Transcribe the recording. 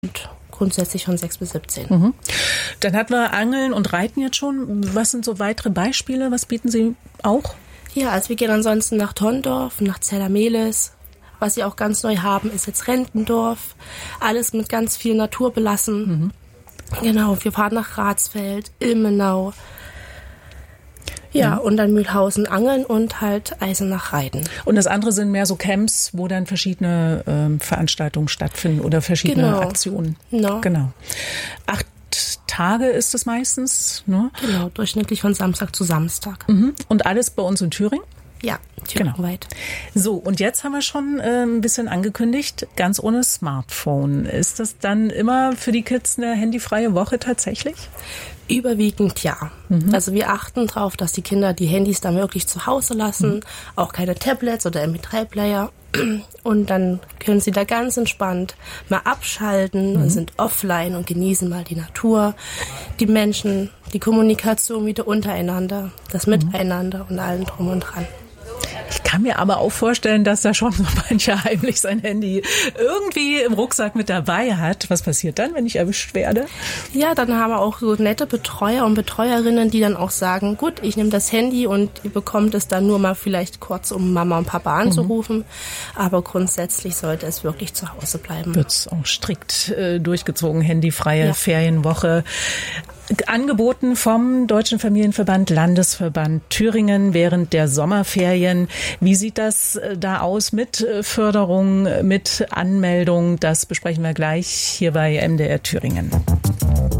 grundsätzlich von 6 bis 17. Mhm. Dann hatten wir Angeln und Reiten jetzt schon. Was sind so weitere Beispiele? Was bieten Sie auch? Ja, also wir gehen ansonsten nach Tondorf, nach Zellermelis. Was sie auch ganz neu haben, ist jetzt Rentendorf. Alles mit ganz viel Natur belassen. Mhm. Genau, wir fahren nach Ratsfeld, Ilmenau. Ja, und dann Mühlhausen angeln und halt Eisenach reiten. Und das andere sind mehr so Camps, wo dann verschiedene Veranstaltungen stattfinden oder verschiedene Aktionen. Genau. 8 Tage ist es meistens, ne? Genau, durchschnittlich von Samstag zu Samstag. Mhm. Und alles bei uns in Thüringen? Ja, thüringenweit. Genau. So, und jetzt haben wir schon ein bisschen angekündigt, ganz ohne Smartphone. Ist das dann immer für die Kids eine handyfreie Woche tatsächlich? Überwiegend ja. Mhm. Also wir achten darauf, dass die Kinder die Handys dann wirklich zu Hause lassen, auch keine Tablets oder MP3-Player. Und dann können sie da ganz entspannt mal abschalten und sind offline und genießen mal die Natur, die Menschen, die Kommunikation wieder untereinander, das Miteinander und allem drum und dran. Ich kann mir aber auch vorstellen, dass da schon so mancher heimlich sein Handy irgendwie im Rucksack mit dabei hat. Was passiert dann, wenn ich erwischt werde? Ja, dann haben wir auch so nette Betreuer und Betreuerinnen, die dann auch sagen, gut, ich nehme das Handy und ihr bekommt es dann nur mal vielleicht kurz, um Mama und Papa anzurufen. Aber grundsätzlich sollte es wirklich zu Hause bleiben. Wird es auch strikt durchgezogen, handyfreie Ferienwoche. Angeboten vom Deutschen Familienverband, Landesverband Thüringen während der Sommerferien. Wie sieht das da aus mit Förderung, mit Anmeldung? Das besprechen wir gleich hier bei MDR Thüringen.